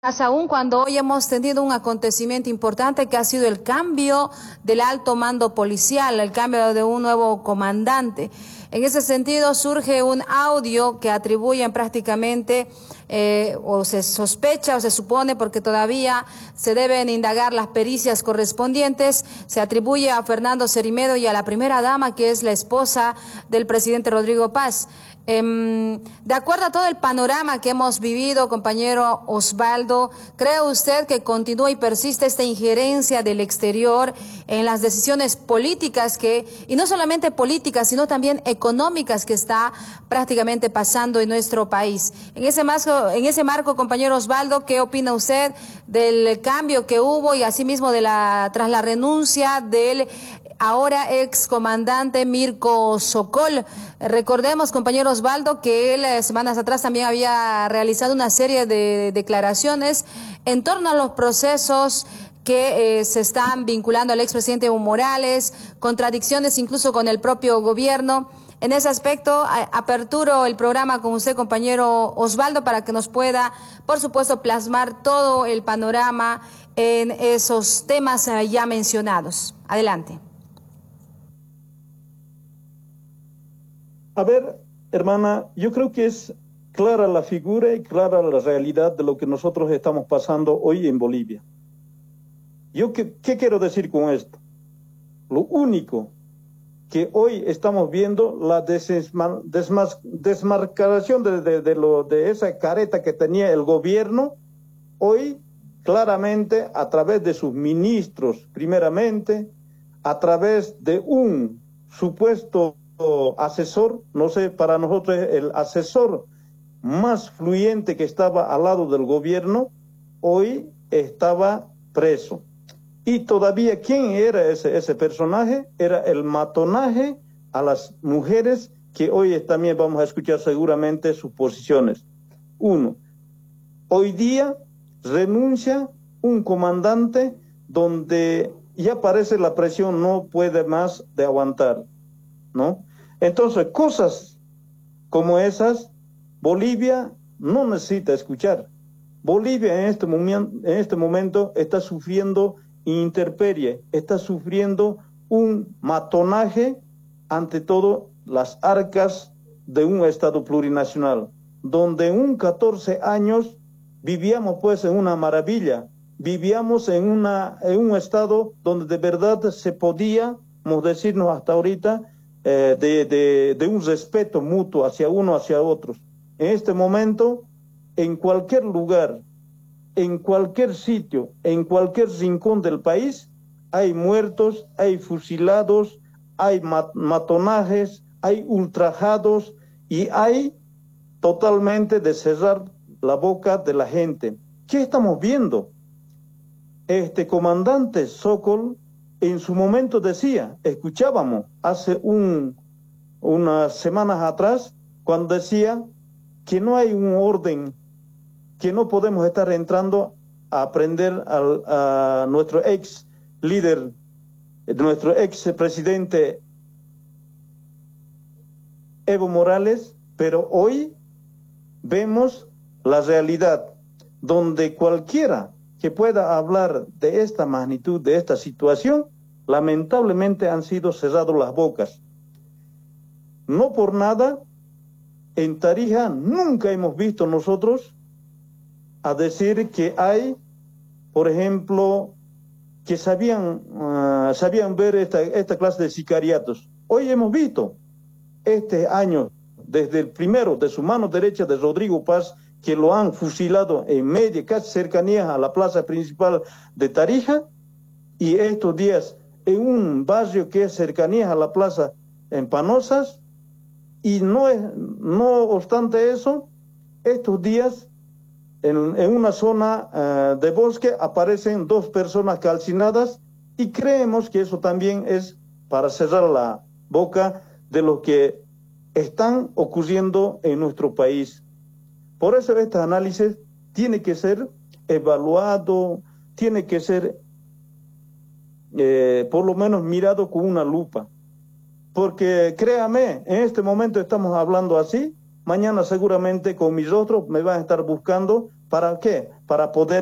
Más aún cuando hoy hemos tenido un acontecimiento importante que ha sido el cambio del alto mando policial, el cambio de un nuevo comandante. En ese sentido surge un audio que atribuyen prácticamente, o se sospecha o se supone, porque todavía se deben indagar las pericias correspondientes, se atribuye a Fernando Cerimedo y a la primera dama, que es la esposa del presidente Rodrigo Paz. De acuerdo a todo el panorama que hemos vivido, compañero Osvaldo, ¿cree usted que continúa y persiste esta injerencia del exterior en las decisiones políticas y no solamente políticas, sino también económicas que está prácticamente pasando en nuestro país? En ese marco, compañero Osvaldo, ¿qué opina usted del cambio que hubo y asimismo tras la renuncia del ahora excomandante Mirko Sokol? Recordemos, compañero Osvaldo, que él semanas atrás también había realizado una serie de declaraciones en torno a los procesos que se están vinculando al expresidente Evo Morales, contradicciones incluso con el propio gobierno. En ese aspecto, aperturo el programa con usted, compañero Osvaldo, para que nos pueda, por supuesto, plasmar todo el panorama en esos temas ya mencionados. Adelante. A ver, hermana, yo creo que es clara la figura y clara la realidad de lo que nosotros estamos pasando hoy en Bolivia. ¿Qué quiero decir con esto? Lo único que hoy estamos viendo, la desmarcación de esa careta que tenía el gobierno, hoy claramente a través de sus ministros, primeramente, a través de un supuesto asesor, no sé, para nosotros el asesor más fluyente que estaba al lado del gobierno, hoy estaba preso. Y todavía, ¿quién era ese personaje? Era el matonaje a las mujeres, que hoy también vamos a escuchar seguramente sus posiciones. Uno, hoy día renuncia un comandante donde ya parece la presión no puede más de aguantar, ¿no? Entonces, cosas como esas, Bolivia no necesita escuchar. Bolivia en este momento está sufriendo intemperie, está sufriendo un matonaje, ante todo las arcas de un Estado plurinacional, donde en 14 años vivíamos pues en una maravilla, vivíamos en un Estado donde de verdad se podíamos decirnos hasta ahorita de un respeto mutuo hacia uno, hacia otros. En este momento, en cualquier lugar, en cualquier sitio, en cualquier rincón del país, hay muertos, hay fusilados, hay matonajes, hay ultrajados y hay totalmente de cerrar la boca de la gente. ¿Qué estamos viendo? Este comandante Sokol en su momento decía, escuchábamos hace unas semanas atrás, cuando decía que no hay un orden, que no podemos estar entrando a aprender a nuestro ex líder, nuestro ex presidente Evo Morales, pero hoy vemos la realidad, donde cualquiera que pueda hablar de esta magnitud, de esta situación, lamentablemente han sido cerradas las bocas. No por nada, en Tarija nunca hemos visto nosotros a decir que hay, por ejemplo, que sabían ver esta clase de sicariatos. Hoy hemos visto este año, desde el primero de su mano derecha de Rodrigo Paz, que lo han fusilado en media, casi cercanías a la plaza principal de Tarija, y estos días en un barrio que es cercanías a la plaza en Panosas, y no obstante eso, estos días en una zona de bosque aparecen 2 personas calcinadas, y creemos que eso también es para cerrar la boca de lo que están ocurriendo en nuestro país. Por eso este análisis tiene que ser evaluado, tiene que ser por lo menos mirado con una lupa. Porque créame, en este momento estamos hablando así, mañana seguramente con mi rostro me van a estar buscando ¿Para qué? Para poder